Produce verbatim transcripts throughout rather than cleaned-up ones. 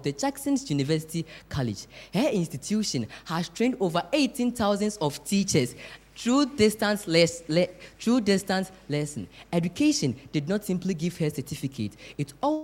of the Jackson University College. Her institution has trained over eighteen thousand of teachers through distance, les- le- through distance lesson. Education did not simply give her certificate, it also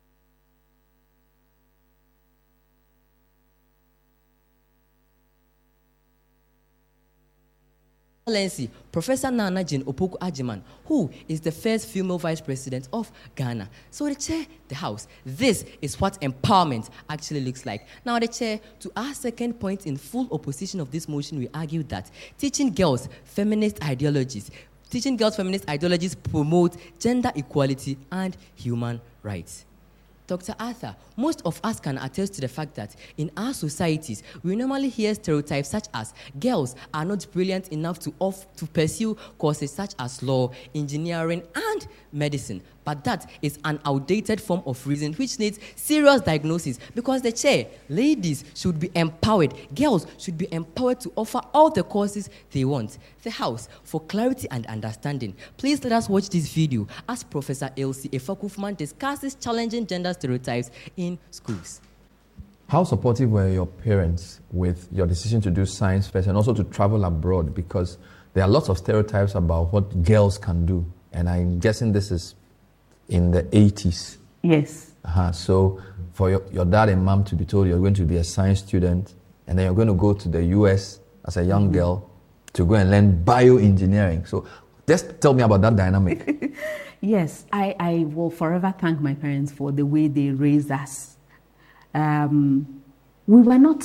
Excellency, Professor Nana Jane Opoku Ajiman, who is the first female vice president of Ghana. So the chair, the house, this is what empowerment actually looks like. Now the chair, to our second point in full opposition of this motion, we argue that teaching girls feminist ideologies, teaching girls feminist ideologies promote gender equality and human rights. Doctor Arthur, most of us can attest to the fact that in our societies, we normally hear stereotypes such as girls are not brilliant enough to, off, to pursue courses such as law, engineering, and medicine. But that is an outdated form of reason which needs serious diagnosis, because the chair, ladies should be empowered, girls should be empowered to offer all the courses they want. The house, for clarity and understanding, please let us watch this video as Professor Elsie Efakufman discusses challenging gender stereotypes in schools. How supportive were your parents with your decision to do science first and also to travel abroad? Because there are lots of stereotypes about what girls can do, and I'm guessing this is in the eighties. Yes. Uh-huh. So for your, your dad and mom to be told you're going to be a science student and then you're going to go to the U S as a young mm-hmm. girl to go and learn bioengineering. So just tell me about that dynamic. Yes, I, I will forever thank my parents for the way they raised us. Um, we were not,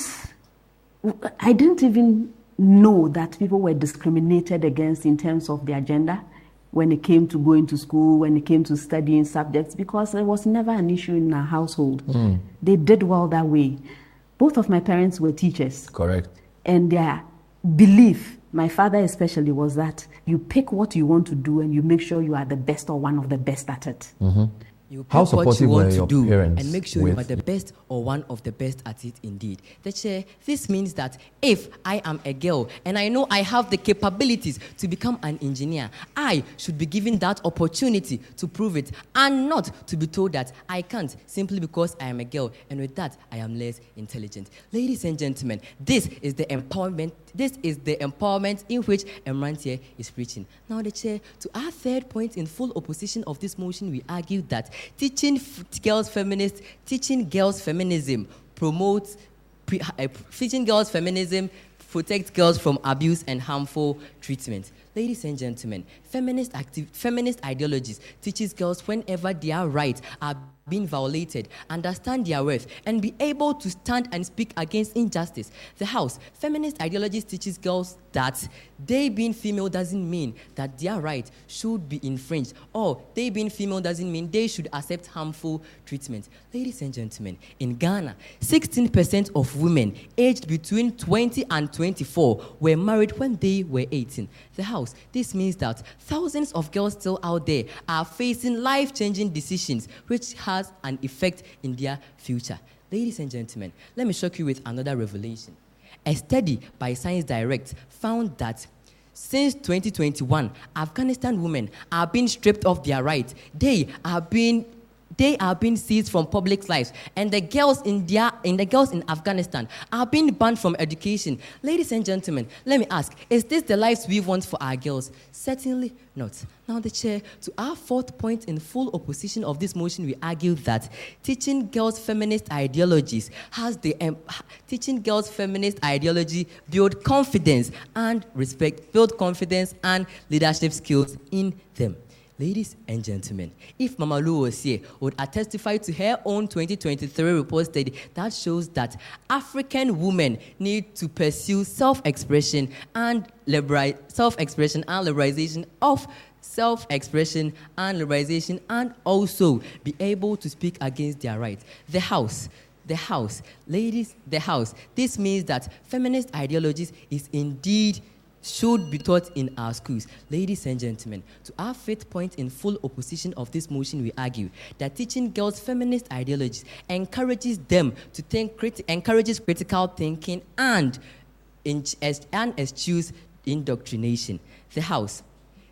I didn't even know that people were discriminated against in terms of their gender when it came to going to school, when it came to studying subjects, because it was never an issue in our household. Mm. They did well that way. Both of my parents were teachers. Correct. And their belief, my father especially, was that you pick what you want to do and you make sure you are the best or one of the best at it. Mm-hmm. You pick How what you want to do parents and make sure you are the best or one of the best at it indeed. The chair, this means that if I am a girl and I know I have the capabilities to become an engineer, I should be given that opportunity to prove it and not to be told that I can't simply because I am a girl and with that I am less intelligent. Ladies and gentlemen, this is the empowerment This is the empowerment in which Emrantier is preaching. Now the chair, to our third point in full opposition of this motion, we argue that teaching f- girls feminist, teaching girls feminism promotes, pre- uh, teaching girls feminism protects girls from abuse and harmful treatment. Ladies and gentlemen, feminist, activ- feminist ideologies teaches girls whenever their rights are being violated, understand their worth, and be able to stand and speak against injustice. The house, feminist ideologies teaches girls that they being female doesn't mean that their right should be infringed, or they being female doesn't mean they should accept harmful treatment. Ladies and gentlemen, in Ghana, sixteen percent of women aged between twenty and twenty-four were married when they were eighteen. The house, this means that thousands of girls still out there are facing life-changing decisions which has an effect in their future. Ladies and gentlemen, let me shock you with another revelation. A study by Science Direct found that since twenty twenty-one, Afghanistan women are being stripped of their rights. They are being They are being seized from public lives, and the girls in their, in the girls in Afghanistan are being banned from education. Ladies and gentlemen, let me ask: is this the lives we want for our girls? Certainly not. Now, the chair, to our fourth point in full opposition of this motion, we argue that teaching girls feminist ideologies has the um, teaching girls feminist ideology build confidence and respect, build confidence and leadership skills in them. Ladies and gentlemen, if Mama Lou was here, would I testify to her own twenty twenty-three report study that shows that African women need to pursue self-expression and libera- self-expression and liberalization of self-expression and liberalization, and also be able to speak against their rights. The house. The house. Ladies, the house. This means that feminist ideologies is indeed should be taught in our schools. Ladies and gentlemen, to our fifth point in full opposition of this motion, we argue that teaching girls feminist ideologies encourages them to think, criti- encourages critical thinking and, in, and eschews indoctrination. The house.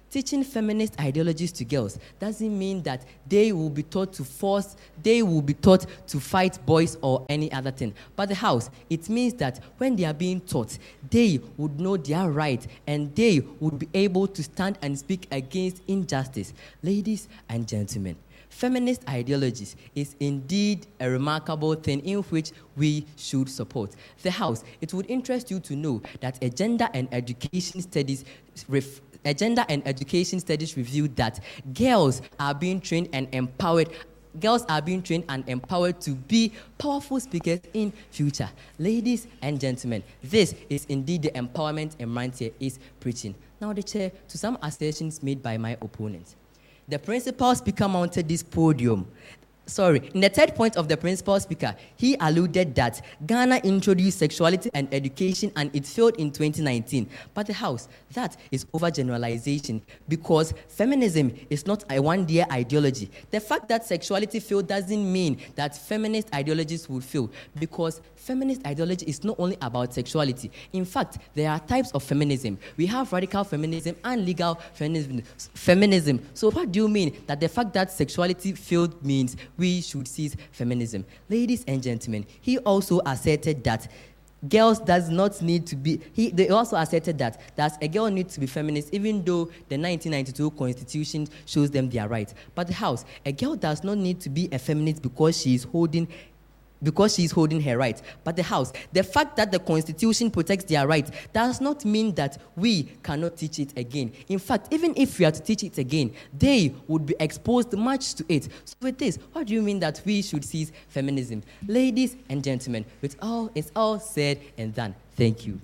Teaching feminist ideologies to girls doesn't mean that they will be taught to force, they will be taught to fight boys or any other thing. But the house, it means that when they are being taught, they would know their right and they would be able to stand and speak against injustice. Ladies and gentlemen, feminist ideologies is indeed a remarkable thing in which we should support. The house, it would interest you to know that a gender and education studies ref- a gender and education studies revealed that girls are being trained and empowered Girls are being trained and empowered to be powerful speakers in future. Ladies and gentlemen, this is indeed the empowerment Mmeranteɛ is preaching. Now the chair to some assertions made by my opponents. The principal speaker mounted this podium. Sorry, in the third point of the principal speaker, he alluded that Ghana introduced sexuality and education and it failed in twenty nineteen. But the house, that is overgeneralization because feminism is not a one-year ideology. The fact that sexuality failed doesn't mean that feminist ideologies will fail because feminist ideology is not only about sexuality. In fact, there are types of feminism. We have radical feminism and legal feminism. Feminism. So what do you mean that the fact that sexuality failed means we should cease feminism? Ladies and gentlemen, he also asserted that girls does not need to be, he, they also asserted that, that a girl needs to be feminist even though the nineteen ninety-two constitution shows them their rights. But the house, a girl does not need to be a feminist because she is holding because she is holding her rights. But the house, the fact that the constitution protects their rights does not mean that we cannot teach it again. In fact, even if we are to teach it again, they would be exposed much to it. So with this, what do you mean that we should cease feminism? Ladies and gentlemen, it's all, it's all said and done. Thank you.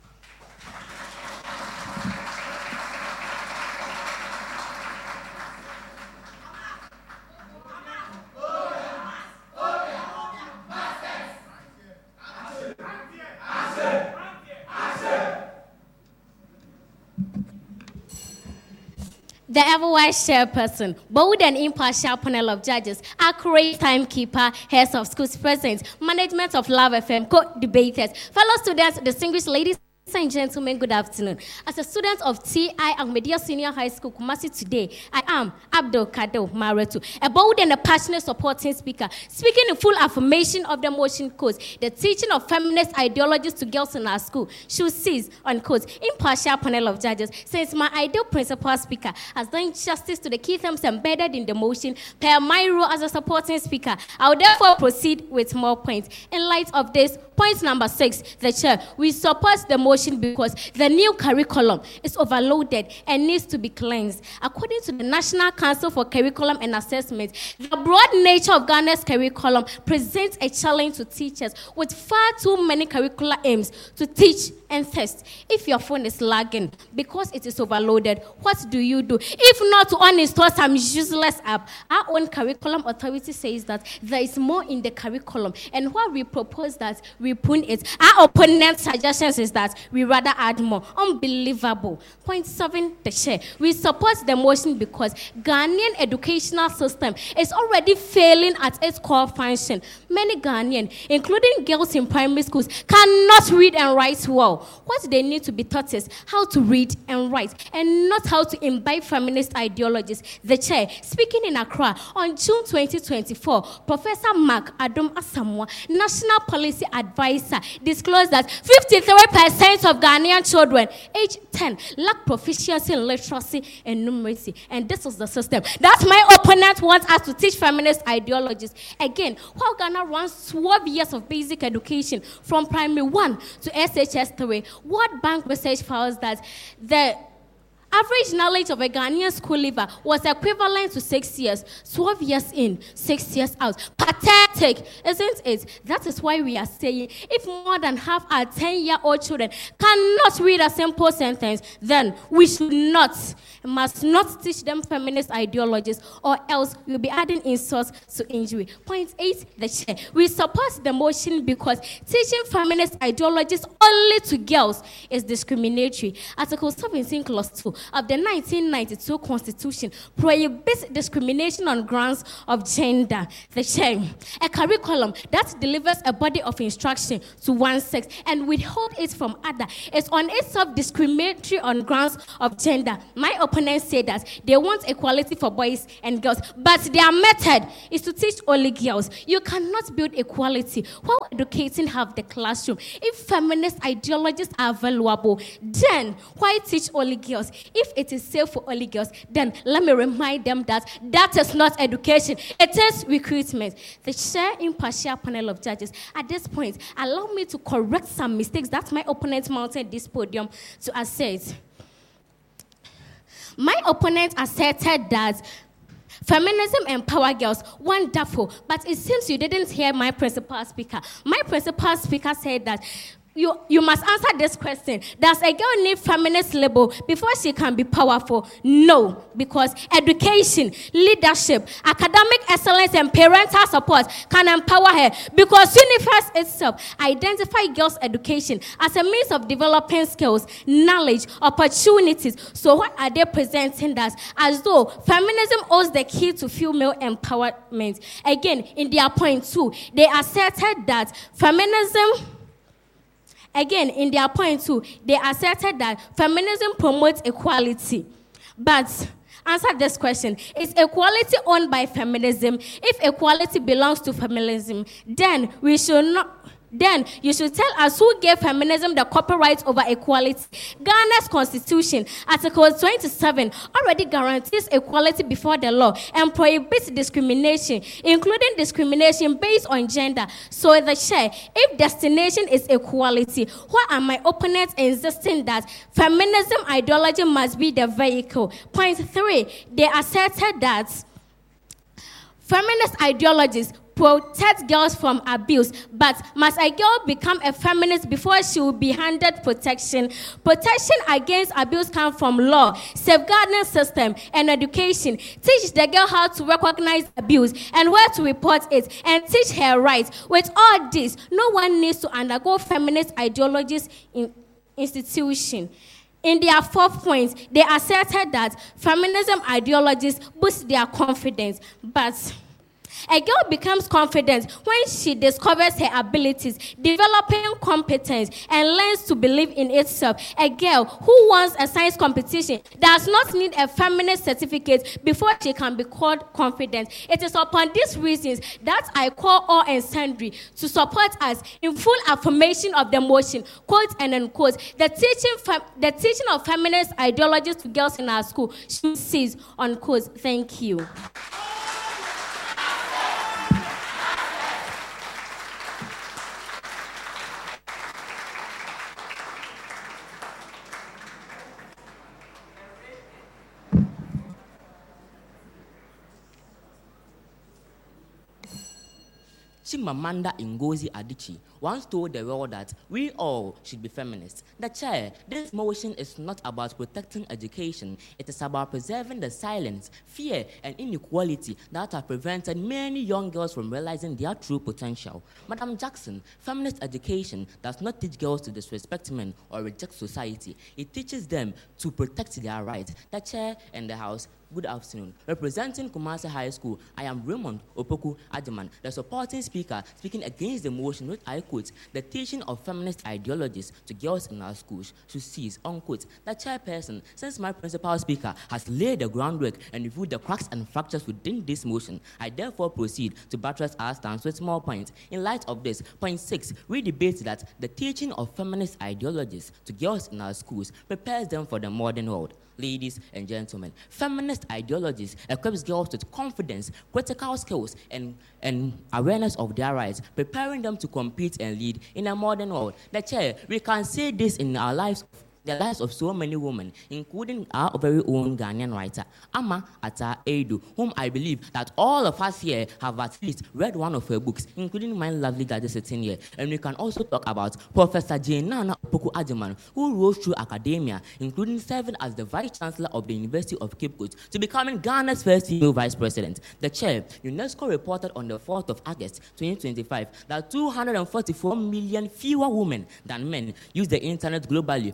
The ever-wise chairperson, bold and impartial panel of judges, accurate timekeeper, heads of schools present, management of Love F M, co-debaters, fellow students, distinguished ladies and gentlemen, good afternoon. As a student of T I Ahmadiyya Senior High School, Kumasi today, I am Abdul Kader Maretu, a bold and a passionate supporting speaker, speaking in full affirmation of the motion quote, the teaching of feminist ideologies to girls in our school should cease, unquote, impartial panel of judges, since my ideal principal speaker has done justice to the key themes embedded in the motion per my role as a supporting speaker. I will therefore proceed with more points. In light of this, point number six, the chair, we support the motion because the new curriculum is overloaded and needs to be cleansed. According to the National Council for Curriculum and Assessment, the broad nature of Ghana's curriculum presents a challenge to teachers with far too many curricular aims to teach and test. If your phone is lagging because it is overloaded, what do you do? If not to uninstall some useless app, our own curriculum authority says that there is more in the curriculum, and what we propose that we prune it. Our opponent's suggestions is that we rather add more. Unbelievable. Point seven, the chair. We support the motion because Ghanaian educational system is already failing at its core function. Many Ghanaians, including girls in primary schools, cannot read and write well. What they need to be taught is how to read and write, and not how to imbibe feminist ideologies. The chair, speaking in Accra on June twenty twenty-four, Professor Mark Adam Asamoah, National Policy Advisor, disclosed that fifty-three percent of Ghanaian children aged ten lack proficiency in literacy and numeracy. And this is the system that my opponent wants us to teach feminist ideologies. Again, while Ghana runs twelve years of basic education from primary one to S H S three, World Bank research found that the average knowledge of a Ghanaian school leaver was equivalent to six years. twelve years in, six years out. Pathetic, isn't it? That is why we are saying if more than half our ten-year-old children cannot read a simple sentence, then we should not, must not teach them feminist ideologies, or else we'll be adding insults to injury. Point eight, the chair. We support the motion because teaching feminist ideologies only to girls is discriminatory. Article seventeen, clause two of the nineteen ninety-two Constitution prohibits discrimination on grounds of gender. The chair, a curriculum that delivers a body of instruction to one sex and withhold it from other is on itself discriminatory on grounds of gender. My opponents say that they want equality for boys and girls, but their method is to teach only girls. You cannot build equality while educating half the classroom. If feminist ideologies are valuable, then why teach only girls? If it is safe for only girls, then let me remind them that that is not education, it is recruitment. The chair impartial panel of judges, at this point, allow me to correct some mistakes that my opponent mounted this podium to assert. My opponent asserted that feminism empower girls. Wonderful. But it seems you didn't hear my principal speaker. My principal speaker said that You, you must answer this question. Does a girl need feminist label before she can be powerful? No, because education, leadership, academic excellence, and parental support can empower her. Because Universe itself identify girls' education as a means of developing skills, knowledge, opportunities. So what are they presenting us? As though feminism owes the key to female empowerment. Again, in their point two, they asserted that feminism... Again, in their point two, they asserted that feminism promotes equality. But answer this question. Is equality owned by feminism? If equality belongs to feminism, then we should not... Then you should tell us who gave feminism the copyright over equality. Ghana's constitution, Article twenty-seven, already guarantees equality before the law and prohibits discrimination, including discrimination based on gender. So the chair, if destination is equality, why are my opponents insisting that feminism ideology must be the vehicle? Point three, they asserted that feminist ideologies protect girls from abuse, but must a girl become a feminist before she will be handed protection? Protection against abuse comes from law, safeguarding system, and education. Teach the girl how to recognize abuse and where to report it, and teach her rights. With all this, no one needs to undergo feminist ideologies in institution. In their fourth point, they asserted that feminism ideologies boost their confidence, but a girl becomes confident when she discovers her abilities, developing competence, and learns to believe in itself. A girl who wants a science competition does not need a feminist certificate before she can be called confident. It is upon these reasons that I call all and sundry to support us in full affirmation of the motion, quote and unquote. The teaching, fem- the teaching of feminist ideologies to girls in our school should cease, unquote. Thank you. Chimamanda Ngozi Adichie once told the world that we all should be feminists. The chair, this motion is not about protecting education. It is about preserving the silence, fear, and inequality that have prevented many young girls from realizing their true potential. Madam Jackson, feminist education does not teach girls to disrespect men or reject society. It teaches them to protect their rights. The chair and the House, good afternoon. Representing Kumasi High School, I am Raymond Opoku Ademan, the supporting speaker, speaking against the motion, which I quote, the teaching of feminist ideologies to girls in our schools should cease, unquote. The chairperson, since my principal speaker has laid the groundwork and reviewed the cracks and fractures within this motion, I therefore proceed to buttress our stance with small points. In light of this, point six, we debate that the teaching of feminist ideologies to girls in our schools prepares them for the modern world. Ladies and gentlemen, feminist ideologies equips girls with confidence, critical skills, and, and awareness of their rights, preparing them to compete and lead in a modern world. The chair, we can say this in our lives, the lives of so many women, including our very own Ghanaian writer, Ama Ata Edu, whom I believe that all of us here have at least read one of her books, including my lovely daddy sitting here. And we can also talk about Professor Jane Nana Opoku Ademan, who rose through academia, including serving as the Vice Chancellor of the University of Cape Coast, to becoming Ghana's first female Vice President. The chair, UNESCO reported on the fourth of August twenty twenty-five that two hundred forty-four million fewer women than men use the internet globally, while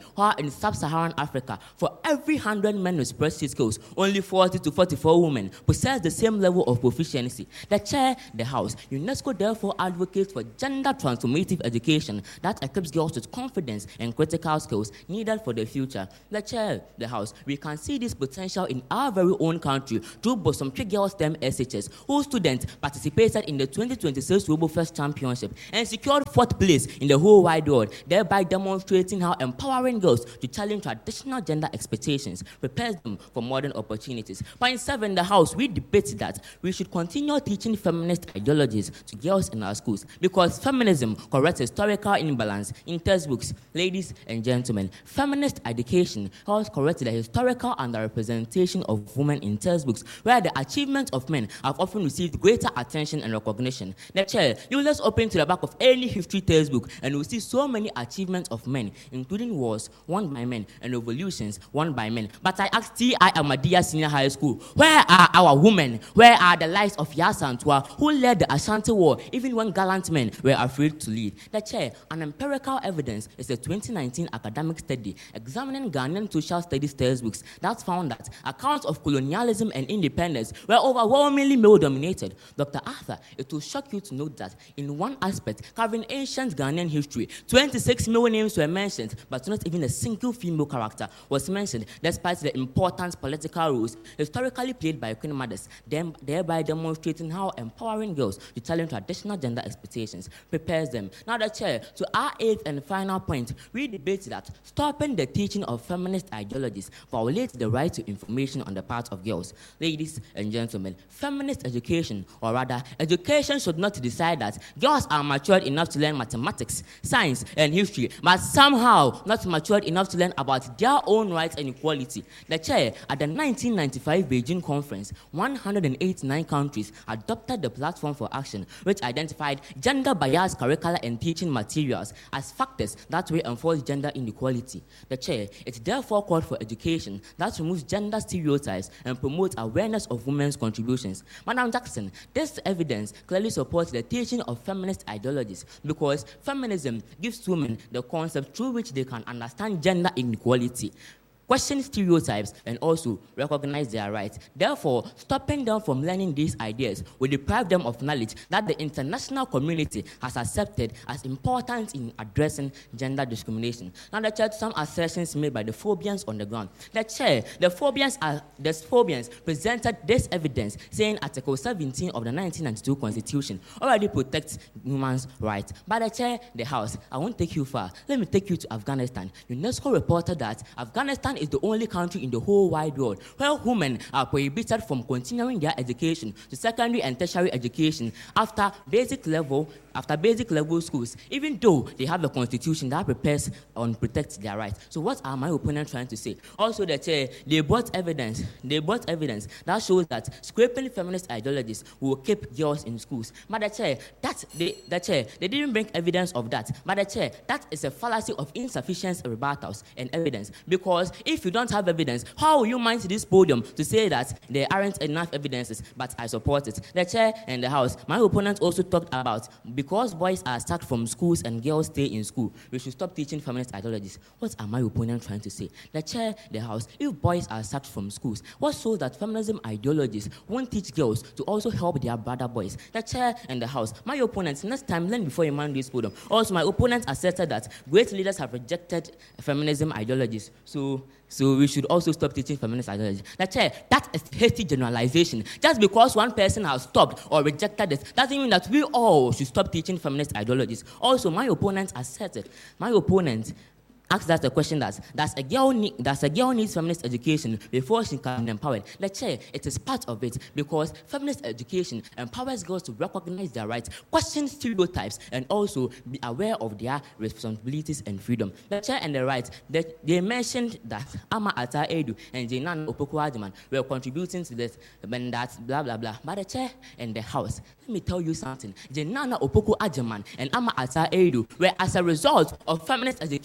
in sub-Saharan Africa, for every one hundred men with spreadsheet skills, only forty to forty-four women possess the same level of proficiency. The chair, the House, UNESCO therefore advocates for gender transformative education that equips girls with confidence and critical skills needed for the future. The chair, the House, we can see this potential in our very own country through Bosomtwe Girls STEM S H S, whose students participated in the twenty twenty-six RoboFest Championship and secured fourth place in the whole wide world, thereby demonstrating how empowering girls to challenge traditional gender expectations prepares them for modern opportunities. Point seven, the House, we debate that we should continue teaching feminist ideologies to girls in our schools because feminism corrects historical imbalance in textbooks. Ladies and gentlemen, feminist education helps correct the historical underrepresentation of women in textbooks, where the achievements of men have often received greater attention and recognition. The chair, you let's open to the back of any history textbook and you'll see so many achievements of men, including wars won by men and revolutions won by men. But I asked T I Ahmadiyya Senior High School, where are our women? Where are the lives of Yasantua, who led the Ashanti War even when gallant men were afraid to lead? The chair, an empirical evidence is a twenty nineteen academic study examining Ghanaian social studies textbooks that found that accounts of colonialism and independence were overwhelmingly male-dominated. Doctor Arthur, it will shock you to note that in one aspect covering ancient Ghanaian history, twenty-six male names were mentioned, but not even a single female character was mentioned, despite the important political roles historically played by Queen mothers, them, thereby demonstrating how empowering girls to challenge traditional gender expectations prepares them. Now the chair, to our eighth and final point, we debate that stopping the teaching of feminist ideologies violates the right to information on the part of girls. Ladies and gentlemen, feminist education, or rather, education should not decide that girls are matured enough to learn mathematics, science, and history, but somehow not matured enough to learn about their own rights and equality. The chair, at the nineteen ninety-five Beijing conference, one hundred eighty-nine countries adopted the Platform for Action, which identified gender-biased curricula and teaching materials as factors that will enforce gender inequality. The chair, it therefore called for education that removes gender stereotypes and promotes awareness of women's contributions. Madam Jackson, this evidence clearly supports the teaching of feminist ideologies because feminism gives women the concept through which they can understand gender inequality, question stereotypes, and also recognize their rights. Therefore, stopping them from learning these ideas will deprive them of knowledge that the international community has accepted as important in addressing gender discrimination. Now, the chair, some assertions made by the Phobians on the ground. The chair, the Phobians are the Phobians presented this evidence, saying Article seventeen of the nineteen ninety-two Constitution already protects women's rights. But the chair, the House, I won't take you far. Let me take you to Afghanistan. UNESCO reported that Afghanistan is the only country in the whole wide world where women are prohibited from continuing their education to secondary and tertiary education after basic level after basic level schools, even though they have a constitution that prepares and protects their rights. So what are my opponents trying to say? Also, that uh, they brought evidence, they brought evidence that shows that scraping feminist ideologies will keep girls in schools. But the chair, that they, the chair, they didn't bring evidence of that. But the chair, that is a fallacy of insufficient rebuttals and evidence. Because if you don't have evidence, how will you mind this podium to say that there aren't enough evidences? But I support it. The chair and the House, my opponents also talked about because boys are sacked from schools and girls stay in school, we should stop teaching feminist ideologies. What are my opponents trying to say? The chair, the House, if boys are sacked from schools, what shows that feminism ideologies won't teach girls to also help their brother boys? The chair and the House, my opponents, next time learn before you mind this podium. Also, my opponents asserted that great leaders have rejected feminism ideologies. So So we should also stop teaching feminist ideology. The chair, that is hasty generalization. Just because one person has stopped or rejected this doesn't mean that we all should stop teaching feminist ideologies. Also, my opponents asserted, my opponent asked us the question that does a girl need does a girl needs feminist education before she can be empowered? Let's say it is part of it because feminist education empowers girls to recognize their rights, question stereotypes, and also be aware of their responsibilities and freedom. The chair and the right, they, they mentioned that Ama Ata Edu and Jenan Opoku Ajiman were contributing to this, and that blah blah blah. But the chair and the House, let me tell you something. Jenana Opoku Ajiman and Ama Ata Edu were as a result of feminist education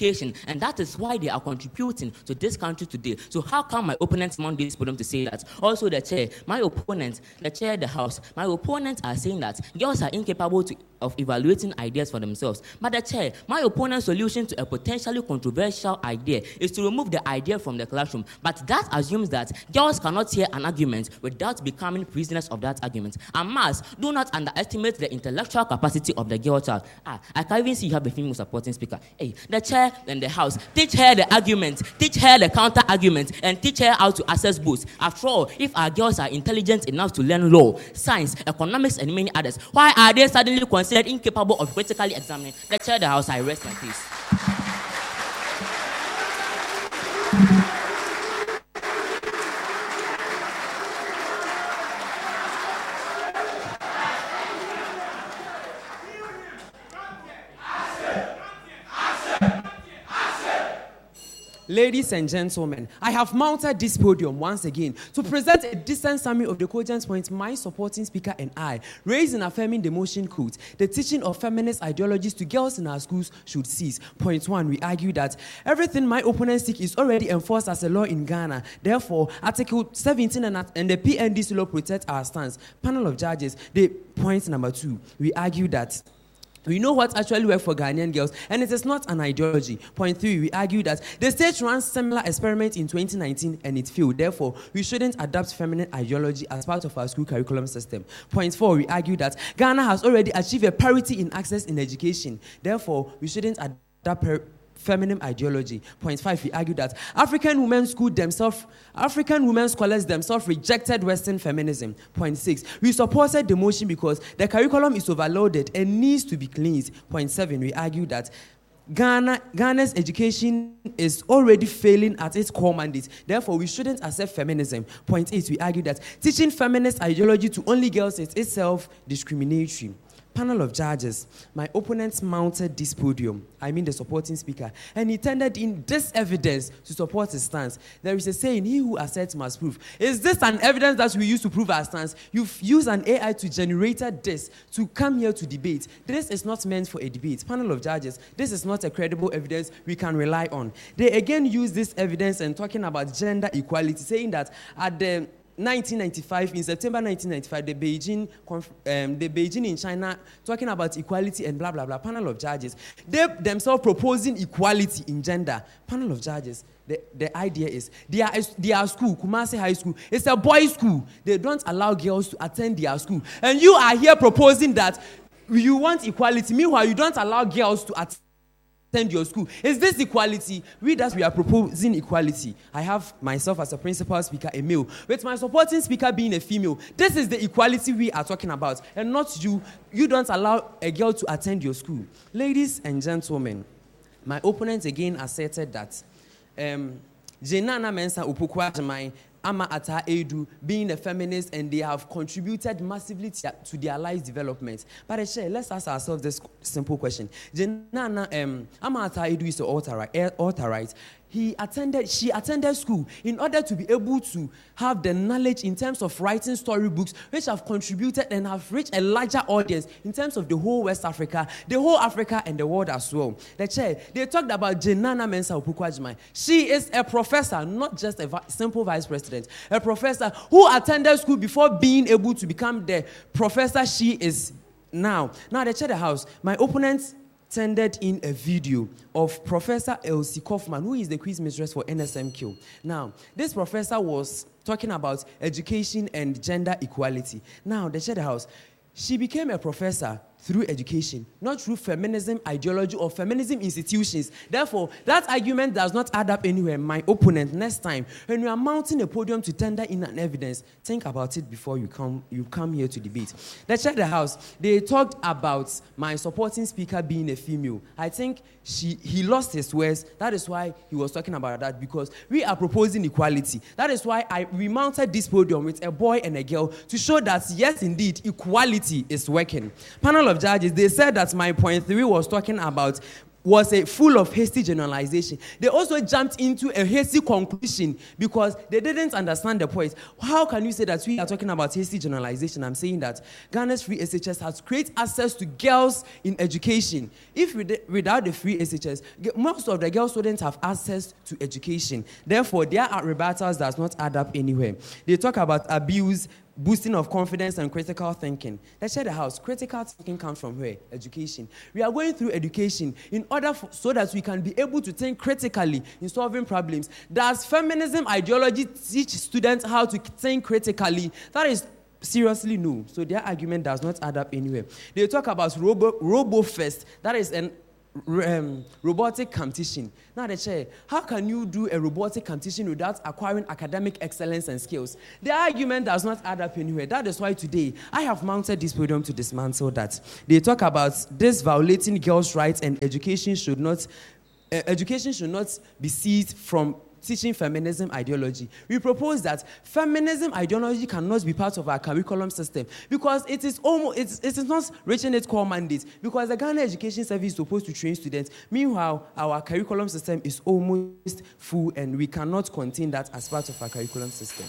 And that is why they are contributing to this country today. So how come my opponents mount this podium to say that? Also the chair, my opponent, the chair, the house, my opponents are saying that girls are incapable to, of evaluating ideas for themselves. But the chair, my opponent's solution to a potentially controversial idea is to remove the idea from the classroom. But that assumes that girls cannot hear an argument without becoming prisoners of that argument. And mass, do not underestimate the intellectual capacity of the girl child. Ah, I can even see you have a female supporting speaker. Hey, the chair and the house, teach her the argument, teach her the counter argument, and teach her how to access books. After all, if our girls are intelligent enough to learn law, science, economics, and many others, why are they suddenly considered incapable of critically examining? The chair, the house, I rest my case. Ladies and gentlemen, I have mounted this podium once again to present a decent summary of the cogent points my supporting speaker and I raised in affirming the motion quote, the teaching of feminist ideologies to girls in our schools should cease. Point one, we argue that everything my opponents seek is already enforced as a law in Ghana. Therefore, Article seventeen and, and the P N D C law protect our stance. Panel of judges, the point number two, we argue that we know what actually works for Ghanaian girls, and it is not an ideology. Point three, we argue that the state ran similar experiment in twenty nineteen and it failed. Therefore, we shouldn't adopt feminine ideology as part of our school curriculum system. Point four, we argue that Ghana has already achieved a parity in access in education. Therefore, we shouldn't adopt per- feminine ideology. Point five, we argue that African women school themselves, African women scholars themselves rejected Western feminism. Point six, we supported the motion because the curriculum is overloaded and needs to be cleansed. Point seven, we argue that Ghana, Ghana's education is already failing at its core mandate. Therefore, we shouldn't accept feminism. Point eight, we argue that teaching feminist ideology to only girls is itself discriminatory. Panel of judges, my opponents mounted this podium, I mean the supporting speaker, and he tendered in this evidence to support his stance. There is a saying, he who asserts must prove. Is this an evidence that we use to prove our stance? You've used an A I to generate this to come here to debate. This is not meant for a debate. Panel of judges, this is not a credible evidence we can rely on. They again use this evidence and talking about gender equality, saying that at the nineteen ninety-five, in September nineteen ninety-five, the Beijing, um, the Beijing in China talking about equality and blah, blah, blah. Panel of judges. They themselves proposing equality in gender. Panel of judges. The, the idea is, their, their school, Kumasi High School, it's a boys' school. They don't allow girls to attend their school. And you are here proposing that you want equality. Meanwhile, you don't allow girls to attend attend your school. Is this equality? We that we are proposing equality. I have myself as a principal speaker, a male, with my supporting speaker being a female. This is the equality we are talking about, and not you. You don't allow a girl to attend your school. Ladies and gentlemen, my opponents again asserted that um, Jenana Mensah Opoku-Agyemang, Ama Ata Edu, being a feminist, and they have contributed massively to, to their lives' development. But uh, let's ask ourselves this simple question. Jenana, um, Ama Ata Edu is an authorite. He attended, she attended school in order to be able to have the knowledge in terms of writing storybooks, which have contributed and have reached a larger audience in terms of the whole West Africa, the whole Africa and the world as well. The chair, they talked about Jenana Mensah Opoku-Agyemang. She is a professor, not just a vi- simple vice president, a professor who attended school before being able to become the professor she is now. Now, the chair, the house, my opponents tendered in a video of Professor Elsie Kaufman, who is the quiz mistress for N S M Q. Now, this professor was talking about education and gender equality. Now, the Cheddar House, she became a professor through education, not through feminism ideology or feminism institutions. Therefore, that argument does not add up anywhere. My opponent, next time, when you are mounting a podium to tender in an evidence, think about it before you come you come here to debate. Let's check the house. They talked about my supporting speaker being a female. I think she he lost his words. That is why he was talking about that, because we are proposing equality. That is why I we mounted this podium with a boy and a girl to show that, yes, indeed, equality is working. Panel of judges, they said that my point three was talking about was a full of hasty generalization. They also jumped into a hasty conclusion because they didn't understand the point. How can you say that we are talking about hasty generalization? I'm saying that Ghana's free S H S has great access to girls in education. If without the free S H S, most of the girl students have access to education. Therefore, their rebuttals does not add up anywhere. They talk about abuse, boosting of confidence and critical thinking. Let's share the house. Critical thinking comes from where? Education. We are going through education in order for, so that we can be able to think critically in solving problems. Does feminism ideology teach students how to think critically? That is seriously no. So their argument does not add up anywhere. They talk about robo, RoboFest. That is an Um, robotic competition. Now, the chair, how can you do a robotic competition without acquiring academic excellence and skills? The argument does not add up anywhere. That is why today I have mounted this podium to dismantle that. They talk about this violating girls' rights and education should not, uh, education should not be seized from teaching feminism ideology. We propose that feminism ideology cannot be part of our curriculum system because it is almost it's, it is not reaching its core mandate because the Ghana Education Service is supposed to train students. Meanwhile, our curriculum system is almost full and we cannot contain that as part of our curriculum system.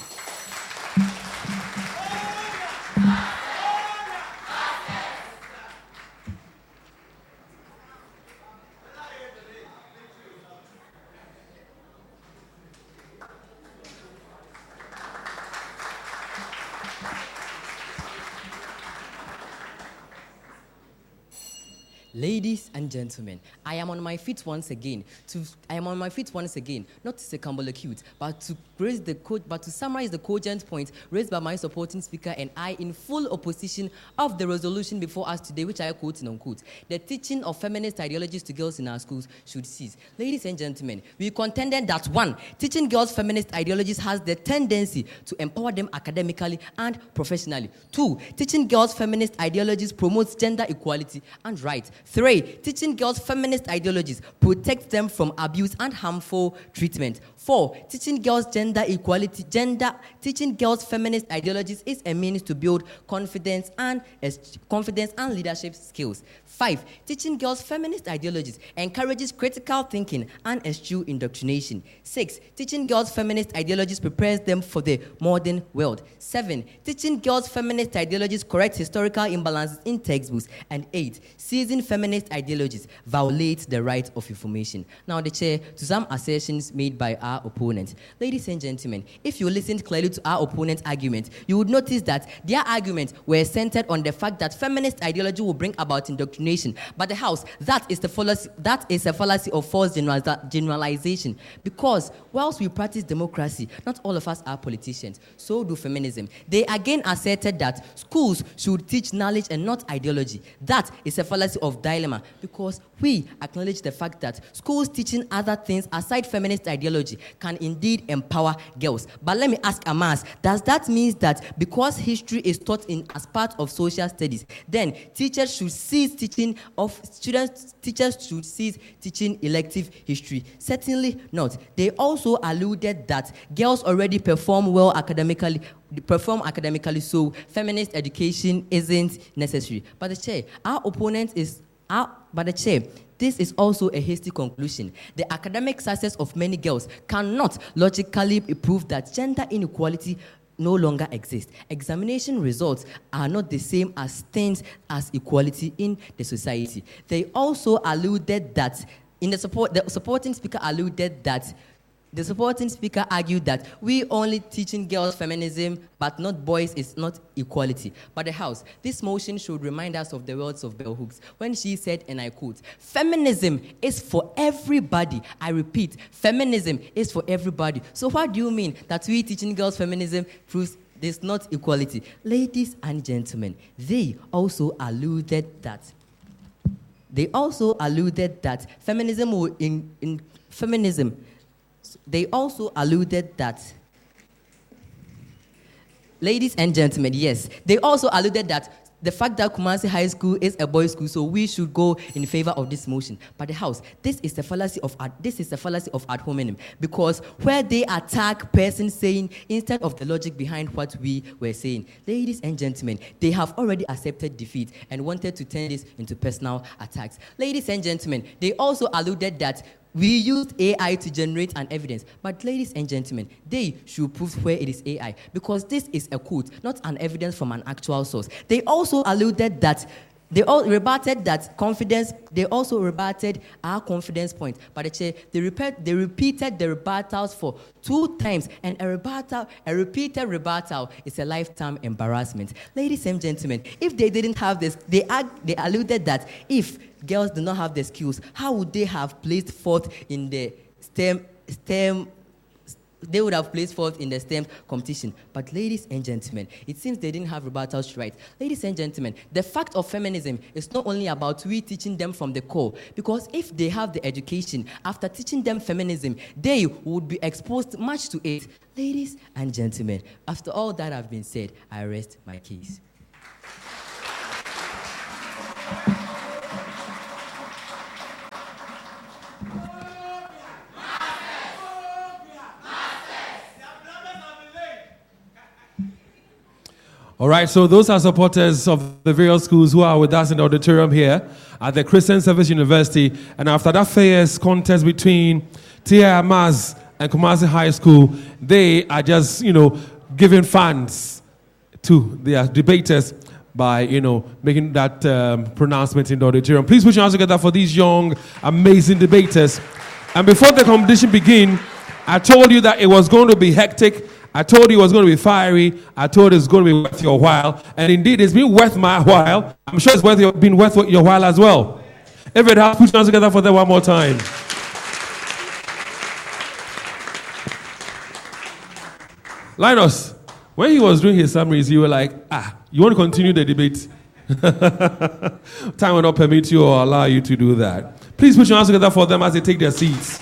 Ladies and gentlemen, I am on my feet once again. To I am on my feet once again, not to say cute, but to raise the co- but to summarize the cogent point raised by my supporting speaker and I in full opposition of the resolution before us today, which I quote and unquote. The teaching of feminist ideologies to girls in our schools should cease. Ladies and gentlemen, we contended that one, teaching girls feminist ideologies has the tendency to empower them academically and professionally. Two, teaching girls feminist ideologies promotes gender equality and rights. Three, teaching girls feminist ideologies protects them from abuse and harmful treatment. Four, teaching girls gender equality, gender, teaching girls feminist ideologies is a means to build confidence and uh, confidence and leadership skills. Five, teaching girls feminist ideologies encourages critical thinking and eschew indoctrination. Six, teaching girls feminist ideologies prepares them for the modern world. Seven, teaching girls feminist ideologies corrects historical imbalances in textbooks. And eight, seizing feminist ideologies violates the right of information. Now, the chair, to some assertions made by our opponents. Ladies and gentlemen, if you listened clearly to our opponent's argument, you would notice that their arguments were centered on the fact that feminist ideology will bring about indoctrination. But the House, that is the fallacy, that is a fallacy of false generalization. Because whilst we practice democracy, not all of us are politicians. So do feminism. They again asserted that schools should teach knowledge and not ideology. That is a fallacy of dilemma, because we acknowledge the fact that schools teaching other things aside feminist ideology can indeed empower girls. But let me ask Amas, does that mean that because history is taught in as part of social studies, then teachers should cease teaching of students, teachers should cease teaching elective history? Certainly not. They also alluded that girls already perform well academically, perform academically, so feminist education isn't necessary. But the chair, our opponent is, our, but the chair, this is also a hasty conclusion. The academic success of many girls cannot logically prove that gender inequality no longer exists. Examination results are not the same as things as equality in the society. They also alluded that, in the support, the supporting speaker alluded that The supporting speaker argued that we only teaching girls feminism, but not boys is not equality. But the House, this motion should remind us of the words of Bell Hooks when she said, and I quote, "Feminism is for everybody." I repeat, feminism is for everybody. So what do you mean that we teaching girls feminism proves there's not equality? Ladies and gentlemen, they also alluded that they also alluded that feminism will in, in feminism. They also alluded that, ladies and gentlemen, yes, they also alluded that the fact that Kumasi High School is a boys' school, so we should go in favor of this motion. But the House, this is the fallacy of ad, this is the fallacy of ad hominem, because where they attack persons saying instead of the logic behind what we were saying, ladies and gentlemen, they have already accepted defeat and wanted to turn this into personal attacks. Ladies and gentlemen, they also alluded that we used A I to generate an evidence. But ladies and gentlemen, they should prove where it is A I, because this is a quote, not an evidence from an actual source. They also alluded that, they all rebutted that confidence, they also rebutted our confidence point. But they, they, repeat, they repeated the rebuttals for two times, and a rebuttal, a repeated rebuttal is a lifetime embarrassment. Ladies and gentlemen, if they didn't have this, they, they alluded that if girls do not have the skills, how would they have placed forth in the STEM, STEM, they would have placed forth in the STEM competition. But ladies and gentlemen, it seems they didn't have rebuttals right. Ladies and gentlemen, the fact of feminism is not only about we teaching them from the core, because if they have the education, after teaching them feminism, they would be exposed much to it. Ladies and gentlemen, after all that have been said, I rest my case. All right, so those are supporters of the various schools who are with us in the auditorium here at the Christian Service University. And after that fierce contest between T I Maz and Kumasi High School, they are just, you know, giving fans to their debaters by, you know, making that um, pronouncement in the auditorium. Please put your hands together for these young, amazing debaters. And before the competition began, I told you that it was going to be hectic. I told you it was going to be fiery. I told you it's going to be worth your while. And indeed, it's been worth my while. I'm sure it's worth your, been worth your while as well. If it has, put your hands together for them one more time. Linus, when he was doing his summaries, you were like, ah, you want to continue the debate? Time will not permit you or allow you to do that. Please put your hands together for them as they take their seats.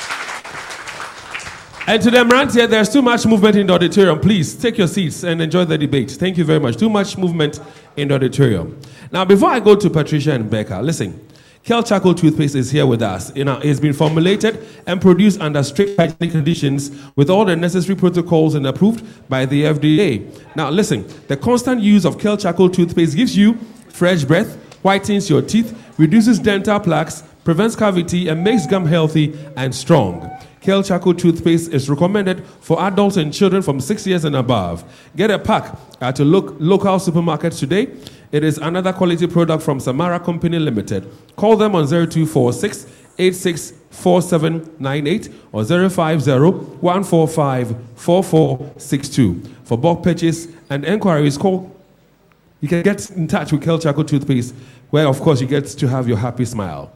And to them around here, there's too much movement in the auditorium. Please take your seats and enjoy the debate. Thank you very much. Too much movement in the auditorium. Now, before I go to Patricia and Becca, listen. Kel Charcoal toothpaste is here with us. You know, it's been formulated and produced under strict hygienic conditions with all the necessary protocols and approved by the F D A. Now, listen. The constant use of Kel Charcoal toothpaste gives you fresh breath, whitens your teeth, reduces dental plaques, prevents cavity, and makes gum healthy and strong. Kel Charcoal toothpaste is recommended for adults and children from six years and above. Get a pack at a lo- local supermarket today. It is another quality product from Samara Company Limited. Call them on zero two four six, eight six four seven nine eight or zero five zero, one four five, four four six two. For bulk purchase and enquiries, call. You can get in touch with Kel Charcoal toothpaste, where, of course, you get to have your happy smile.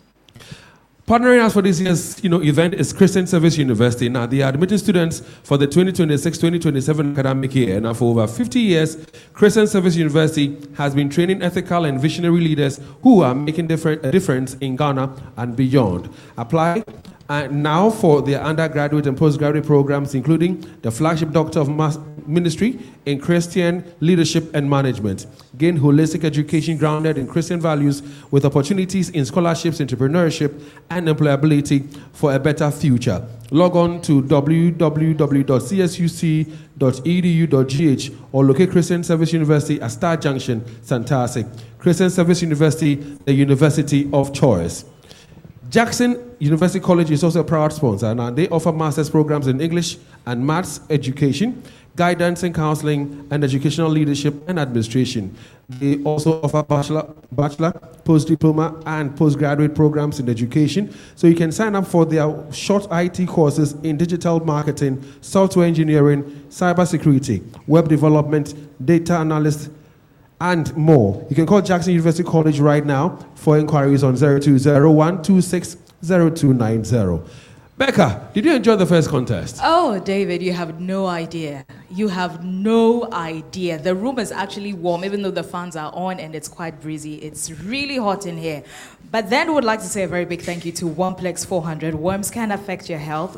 Partnering us for this year's you know, event is Christian Service University. Now, they are admitting students for the twenty twenty-six twenty twenty-seven academic year. Now, for over fifty years, Christian Service University has been training ethical and visionary leaders who are making different, a difference in Ghana and beyond. Apply uh, now for their undergraduate and postgraduate programs, including the flagship Doctor of Mass Ministry in Christian Leadership and Management. Gain holistic education grounded in Christian values with opportunities in scholarships, entrepreneurship, and employability for a better future. Log on to w w w dot c s u c dot e d u dot g h or locate Christian Service University at Star Junction, Santasi. Christian Service University, the university of choice. Jackson University College is also a proud sponsor, and they offer master's programs in English and Maths education, guidance and counseling, and educational leadership and administration. They also offer bachelor, bachelor, post-diploma, and postgraduate programs in education. So you can sign up for their short I T courses in digital marketing, software engineering, cybersecurity, web development, data analyst, and more. You can call Jackson University College right now for inquiries on zero two zero, one two six, zero two nine zero. Becca, did you enjoy the first contest? Oh, David, you have no idea. You have no idea. The room is actually warm, even though the fans are on and it's quite breezy. It's really hot in here. But then we would like to say a very big thank you to OnePlex four hundred. Worms can affect your health.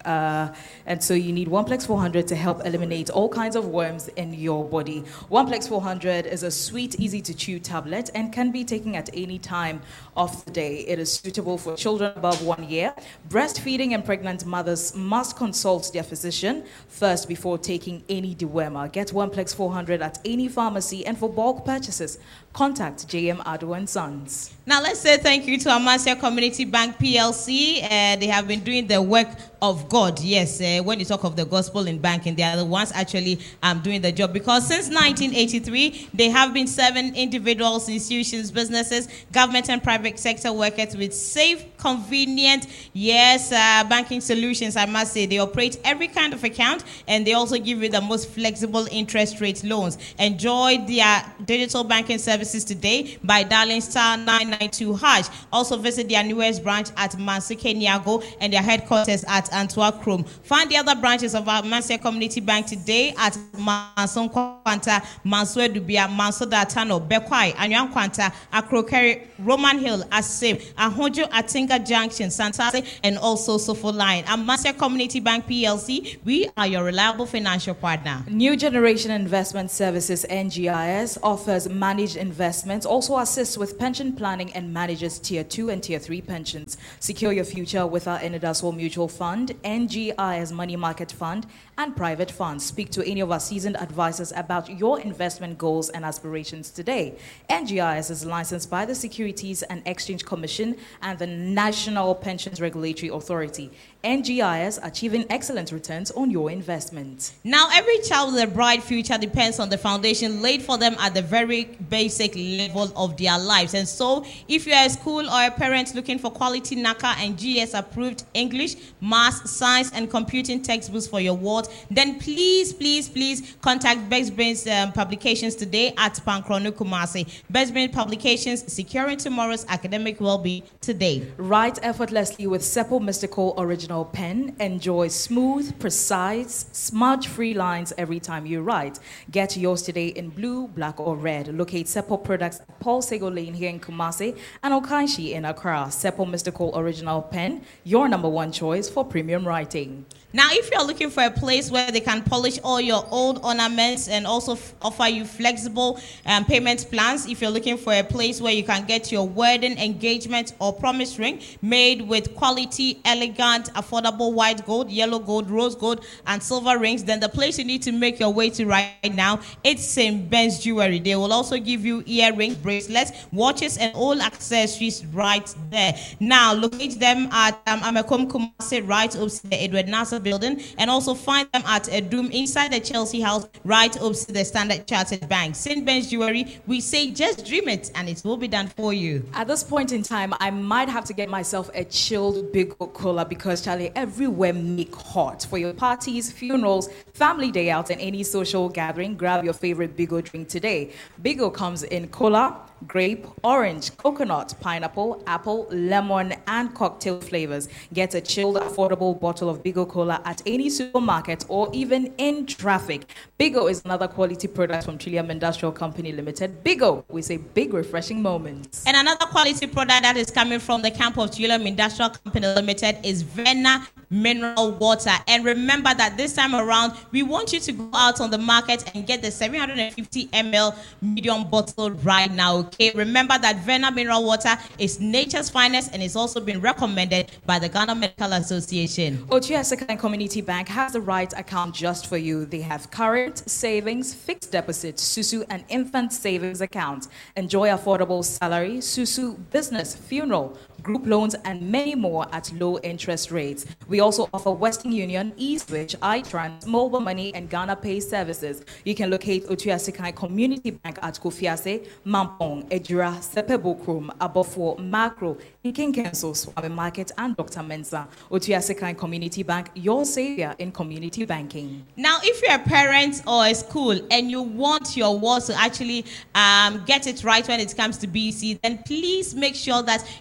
Uh, and so you need OnePlex four hundred to help eliminate all kinds of worms in your body. OnePlex four hundred is a sweet, easy-to-chew tablet and can be taken at any time of the day. It is suitable for children above one year. Breastfeeding and pregnant mothers must consult their physician first before taking any dewormer. Get OnePlex four hundred at any pharmacy, and for bulk purchases, contact J M Ado and Sons. Now let's say thank you to Amasia Community Bank P L C. Uh, they have been doing the work of God. Yes, uh, when you talk of the gospel in banking, they are the ones actually um, doing the job, because since nineteen eighty-three, they have been serving individuals, institutions, businesses, government and private sector workers with safe, convenient, yes, uh, banking solutions. I must say, they operate every kind of account, and they also give you the most flexible interest rate loans. Enjoy their digital banking services today by dialing star nine nine two hash. Also visit their newest branch at Mansuke Niago and their headquarters at Antwerp Chrome. Find the other branches of our Mansuke Community Bank today at Manson Kwanta, Manswe Dubia, Manso Datano, Bekwai, Anyang Kwanta, Akrokeri, Roman Hill, Asib, Ahojo Atinga Junction, Santase, and also Sofo Line. At Mansuke Community Bank P L C, we are your reliable financial partner. New Generation Investment Services, N G I S, offers managed investments, also assists with pension planning and manages Tier two and Tier three pensions. Secure your future with our Enidasol Mutual Fund, N G I S Money Market Fund, and private funds. Speak to any of our seasoned advisors about your investment goals and aspirations today. N G I S is licensed by the Securities and Exchange Commission and the National Pensions Regulatory Authority. N G I S, achieving excellent returns on your investment. Now, every child with a bright future depends on the foundation laid for them at the very basic level of their lives. And so, if you are a school or a parent looking for quality NACA and G S approved English, Maths, Science, and Computing textbooks for your ward, then please, please, please contact Best Brains um, Publications today at Pankrono Kumasi. Best Brains Publications, securing tomorrow's academic well-being today. Write effortlessly with Seppo Mystical Original Pen. Enjoy smooth, precise, smudge-free lines every time you write. Get yours today in blue, black, or red. Locate Seppo products at Paul Sego Lane here in Kumasi and Okanshi in Accra. Seppo Mystical Original Pen, your number one choice for premium writing. Now, if you're looking for a place where they can polish all your old ornaments and also f- offer you flexible um, payment plans, if you're looking for a place where you can get your wedding, engagement, or promise ring made with quality, elegant, affordable white gold, yellow gold, rose gold, and silver rings, then the place you need to make your way to right now, it's Saint Ben's Jewelry. They will also give you earrings, bracelets, watches, and all accessories right there. Now, locate them at um, Amekom Kumasi, right opposite the Edward Nasser building, and also find them at a Doom inside the Chelsea House, right opposite the Standard Chartered Bank. Saint Ben's Jewelry, we say just dream it and it will be done for you. At this point in time, I might have to get myself a chilled Big Cola, because Charlie, everywhere make hot. For your parties, funerals, family day out, and any social gathering, grab your favorite Bigo drink today. Bigo comes in cola, grape, orange, coconut, pineapple, apple, lemon, and cocktail flavors. Get a chilled, affordable bottle of Bigo Cola at any supermarket or even in traffic. Bigo is another quality product from Trillium Industrial Company Limited. Bigo, we say big refreshing moments. And another quality product that is coming from the camp of Trillium Industrial Company Limited is Vena Mineral Water. And remember that this time around, we want you to go out on the market and get the seven hundred fifty milliliter medium bottle right now. Okay, remember that Vena Mineral Water is nature's finest and is also been recommended by the Ghana Medical Association. Otua Sekai Community Bank has the right account just for you. They have current, savings, fixed deposit, Susu, and infant savings accounts. Enjoy affordable salary, Susu, business, funeral, group loans, and many more at low interest rates. We also offer Western Union, eSwitch, iTrans, mobile money, and Ghana Pay services. You can locate Otua Sekai Community Bank at Kofiase, Mampong, Ejura, Sepebokrum, Abofo, Macro, Ikinkenso, Swami Market, and Doctor Mensa. Otua Sekai Community Bank, your savior in community banking. Now, if you're a parent or a school and you want your wards to actually um, get it right when it comes to B C, then please make sure that you are going to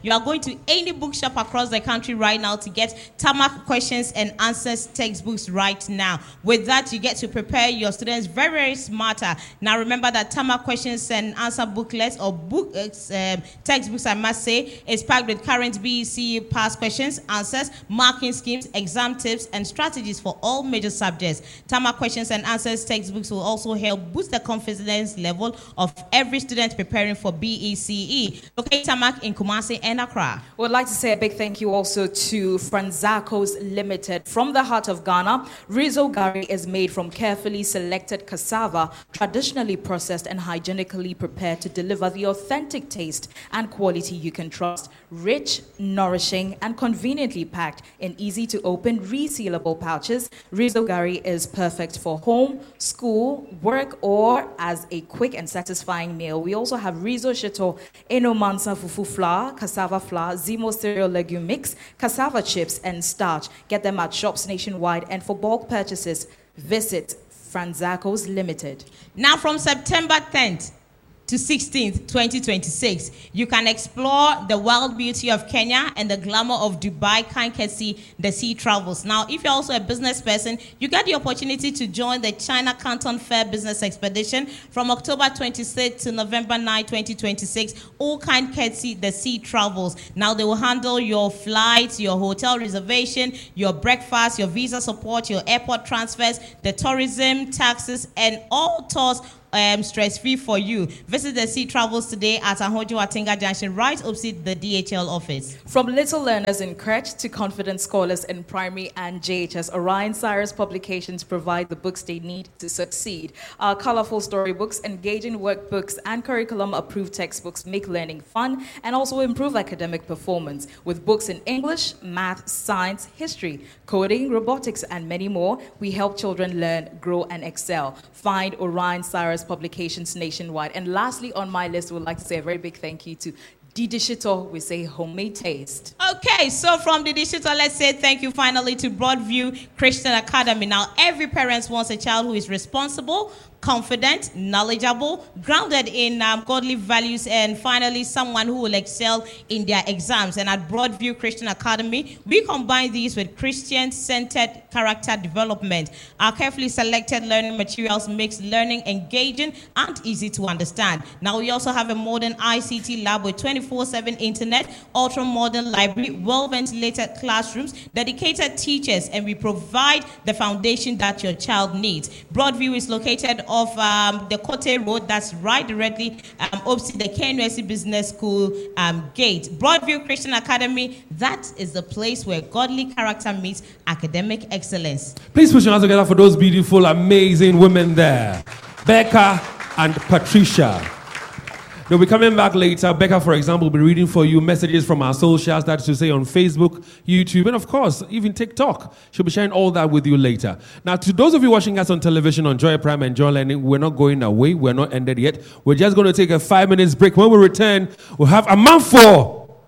to any bookshop across the country right now to get Tamak Questions and Answers textbooks right now. With that, you get to prepare your students very, very smarter. Now, remember that Tamak Questions and Answer booklets or book uh, textbooks, I must say, is packed with current B E C past questions, answers, marking schemes, exam tips, and strategies for all major subjects. Tamak Questions and Answers textbooks will also help boost the confidence level of every student preparing for B E C E. Locate Tamak in Kumasi and Accra. We'd like to say a big thank you also to Franzacos Limited. From the heart of Ghana, Rizo Gari is made from carefully selected cassava, traditionally processed and hygienically prepared to deliver the authentic taste and quality you can trust. Rich, nourishing, and conveniently packed in easy-to-open, resealable pouches, Rizo Gari is perfect for home, school, work, or as a quick and satisfying meal. We also have Rizo Shito, Enomansa Fufu flour, cassava flour, Zimo cereal legume mix, cassava chips, and starch. Get them at shops nationwide, and for bulk purchases, visit Franzacos Limited. Now, from September tenth to sixteenth, twenty twenty-six, you can explore the wild beauty of Kenya and the glamour of Dubai, Kankesi, the sea travels. Now, if you're also a business person, you get the opportunity to join the China Canton Fair Business Expedition from October twenty-sixth to November ninth, twenty twenty-six. All Kankesi, the sea travels. Now, they will handle your flights, your hotel reservation, your breakfast, your visa support, your airport transfers, the tourism, taxes, and all tours Um, stress-free for you. Visit the Sea Travels today at Ahojo Atinga Junction, right opposite the D H L office. From little learners in crèche to confident scholars in primary and J H S, Orion Cyrus Publications provide the books they need to succeed. Our colorful storybooks, engaging workbooks, and curriculum-approved textbooks make learning fun and also improve academic performance. With books in English, math, science, history, coding, robotics, and many more, we help children learn, grow, and excel. Find Orion Cyrus Publications nationwide. And lastly on my list, we would like to say a very big thank you to Didi Shito. We say homemade taste. Okay, so from Didi Shito, let's say thank you finally to Broadview Christian Academy. Now, every parent wants a child who is responsible, confident, knowledgeable, grounded in um, godly values, and finally someone who will excel in their exams. And at Broadview Christian Academy, we combine these with Christian-centered character development. Our carefully selected learning materials makes learning engaging and easy to understand. Now, we also have a modern I C T lab with twenty-four seven internet, ultra-modern library, well-ventilated classrooms, dedicated teachers, and we provide the foundation that your child needs. Broadview is located of um, the Kote Road, that's right directly um, opposite the K N U S C Business School um, gate. Broadview Christian Academy, that is the place where godly character meets academic excellence. Please put your hands together for those beautiful, amazing women there, Becca and Patricia. They'll be coming back later. Becca, for example, will be reading for you messages from our socials, that's to say on Facebook, YouTube, and of course, even TikTok. She'll be sharing all that with you later. Now, to those of you watching us on television on Joy Prime and Joy Learning, we're not going away. We're not ended yet. We're just going to take a five minutes break. When we return, we'll have a man for.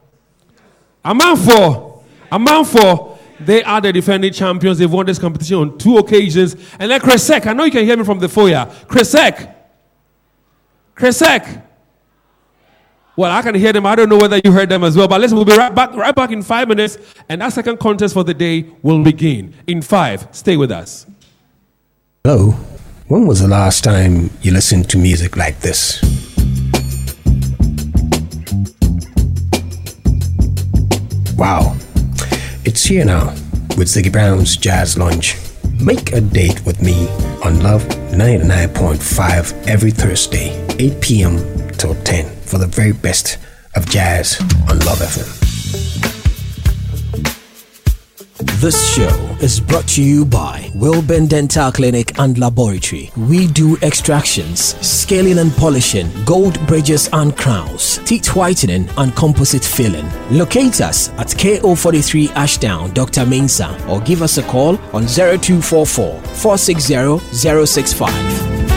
A man for. A man for. They are the defending champions. They've won this competition on two occasions. And then Kresek, I know you can hear me from the foyer. Kresek. Kresek. Well, I can hear them. I don't know whether you heard them as well. But listen, we'll be right back, right back in five minutes. And our second contest for the day will begin in five. Stay with us. Hello. When was the last time you listened to music like this? Wow. It's here now with Ziggy Brown's Jazz Lounge. Make a date with me on Love ninety-nine point five every Thursday, eight p.m. till ten. For the very best of jazz on Love F M. This show is brought to you by Wilburn Dental Clinic and Laboratory. We do extractions, scaling and polishing, gold bridges and crowns, teeth whitening and composite filling. Locate us at K O forty-three Ashdown, Doctor Mensah, or give us a call on zero two four four, four six zero, zero six five.